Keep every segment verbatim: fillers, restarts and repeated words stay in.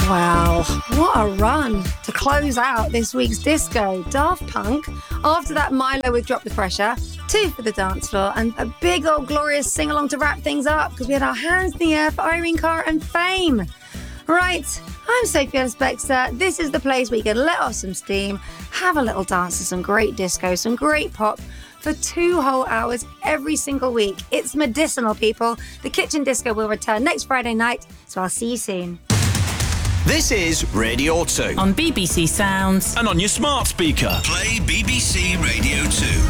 Wow, what a run to close out this week's disco. Daft Punk, after that Milo with Drop the Pressure, two for the dance floor, and a big old glorious sing-along to wrap things up because we had our hands in the air for Irene Cara and Fame. Right, I'm Sophie Ellis-Bextor. This is the place where you can let off some steam, have a little dance to some great disco, some great pop, for two whole hours every single week. It's medicinal, people. The Kitchen Disco will return next Friday night, so I'll see you soon. This is Radio two. On B B C Sounds. And on your smart speaker. Play B B C Radio two.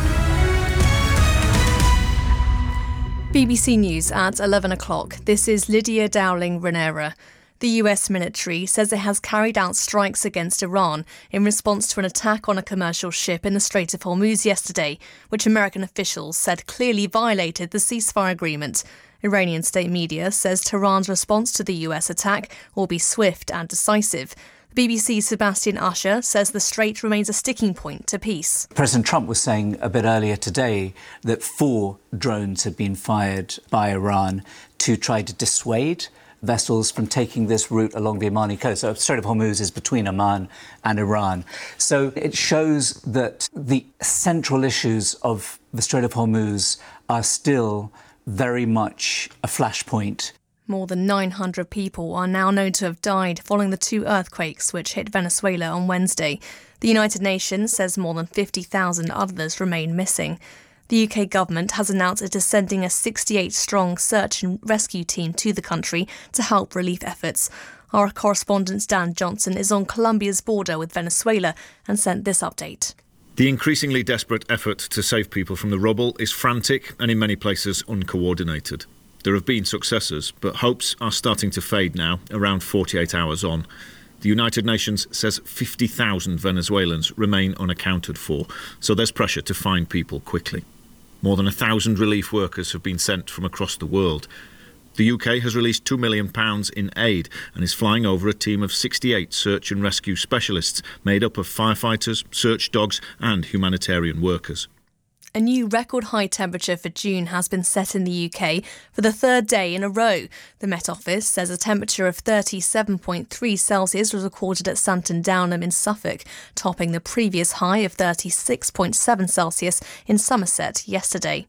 B B C News at eleven o'clock. This is Lydia Dowling-Ranera. The U S military says it has carried out strikes against Iran in response to an attack on a commercial ship in the Strait of Hormuz yesterday, which American officials said clearly violated the ceasefire agreement. Iranian state media says Tehran's response to the U S attack will be swift and decisive. B B C's Sebastian Usher says the strait remains a sticking point to peace. President Trump was saying a bit earlier today that four drones had been fired by Iran to try to dissuade vessels from taking this route along the Omani coast. So Strait of Hormuz is between Oman and Iran. So it shows that the central issues of the Strait of Hormuz are still very much a flashpoint. More than nine hundred people are now known to have died following the two earthquakes which hit Venezuela on Wednesday. The United Nations says more than fifty thousand others remain missing. The U K government has announced it is sending a sixty-eight strong search and rescue team to the country to help relief efforts. Our correspondent Dan Johnson is on Colombia's border with Venezuela and sent this update. The increasingly desperate effort to save people from the rubble is frantic and in many places uncoordinated. There have been successes, but hopes are starting to fade now, around forty-eight hours on. The United Nations says fifty thousand Venezuelans remain unaccounted for, so there's pressure to find people quickly. More than a thousand relief workers have been sent from across the world. The U K has released two million pounds in aid and is flying over a team of sixty-eight search and rescue specialists made up of firefighters, search dogs and humanitarian workers. A new record high temperature for June has been set in the U K for the third day in a row. The Met Office says a temperature of thirty-seven point three Celsius was recorded at Santon Downham in Suffolk, topping the previous high of thirty-six point seven Celsius in Somerset yesterday.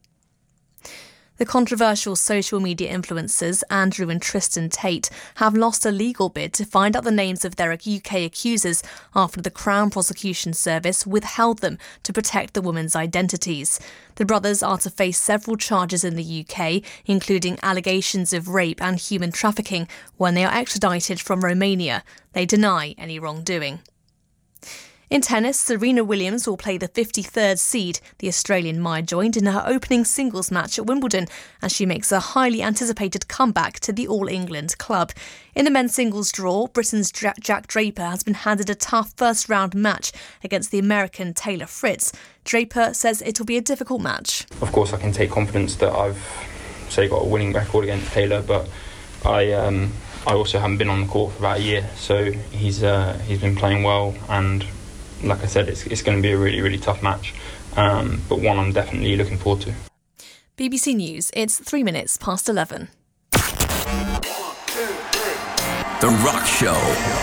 The controversial social media influencers Andrew and Tristan Tate have lost a legal bid to find out the names of their U K accusers after the Crown Prosecution Service withheld them to protect the women's identities. The brothers are to face several charges in the U K, including allegations of rape and human trafficking, when they are extradited from Romania. They deny any wrongdoing. In tennis, Serena Williams will play the fifty-third seed, the Australian Maya joined, in her opening singles match at Wimbledon as she makes a highly anticipated comeback to the All England club. In the men's singles draw, Britain's Jack Draper has been handed a tough first-round match against the American Taylor Fritz. Draper says it'll be a difficult match. Of course, I can take confidence that I've, say, got a winning record against Taylor, but I um, I also haven't been on the court for about a year, so he's uh, he's been playing well, and like I said, it's, it's going to be a really, really tough match, um, but one I'm definitely looking forward to. B B C News, it's three minutes past eleven. The Rock Show.